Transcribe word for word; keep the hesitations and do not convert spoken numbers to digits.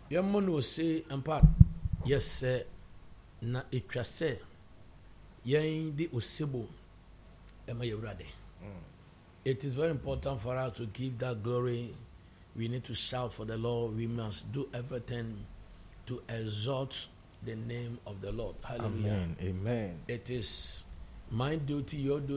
Your man will say, and part, yes, sir, na etwa say, yen di osibo, ema yewrade. It is very important for us to give that glory. We need to shout for the Lord. We must do everything to exalt the name of the Lord. Hallelujah. Amen. Amen. It is my duty, your duty.